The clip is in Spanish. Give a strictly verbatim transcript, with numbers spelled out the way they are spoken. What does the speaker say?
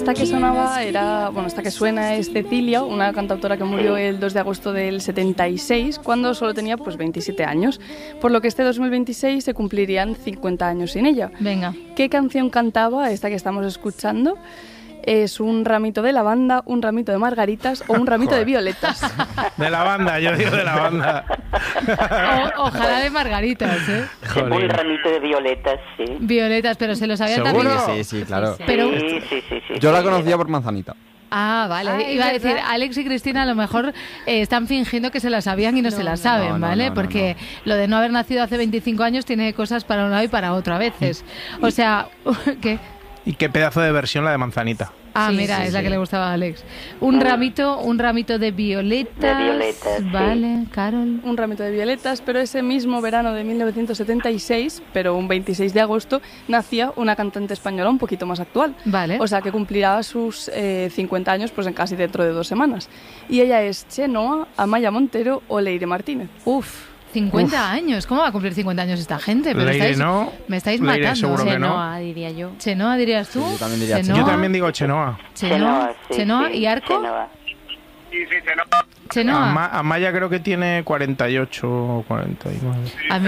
esta que sonaba era, bueno, esta que suena es Cecilia, una cantautora que murió el dos de agosto del setenta y seis, cuando solo tenía pues veintisiete años, por lo que este dos mil veintiséis se cumplirían cincuenta años sin ella. Venga. ¿Qué canción cantaba esta que estamos escuchando? ¿Es un ramito de lavanda, un ramito de margaritas o un ramito de violetas? De lavanda, yo digo de lavanda. O, ojalá de margaritas, ¿eh? Un ramito de violetas, sí. Violetas, pero se lo sabían ¿Seguro? también. Sí, sí, claro. Sí, Pero- sí, sí, sí, sí, Yo la sí. conocía por Manzanita. Ah, vale. Ah, Iba a ¿es decir, verdad? Alex y Cristina a lo mejor eh, están fingiendo que se la sabían y no, No, se la no, saben, no, no, ¿vale? no, no, Porque lo de no haber nacido hace veinticinco años tiene cosas para un lado y para otro a veces. O sea, ¿qué? Y qué pedazo de versión la de Manzanita. Ah, Sí, mira, sí, es la sí. que le gustaba a Alex. Un Ah. ramito, un ramito de violetas. De violetas, sí. Vale, Carol. Un ramito de violetas, pero ese mismo verano de mil novecientos setenta y seis, pero un veintiséis de agosto, nacía una cantante española un poquito más actual. Vale. O sea, que cumplirá sus eh, cincuenta años pues en casi dentro de dos semanas. Y ella es Chenoa, Amaya Montero o Leire Martínez. Uf, cincuenta años. ¿Cómo va a cumplir cincuenta años esta gente? Pero Leire estáis, no. me estáis Leire matando. seguro que no. Chenoa, diría yo. Chenoa, dirías tú. Sí, yo también diría Chenoa, Yo también digo Chenoa. Chenoa, sí, Chenoa sí, y Arco. Chenoa. Chenoa. Ama- Amaya creo que tiene cuarenta y ocho o cuarenta y nueve. A mí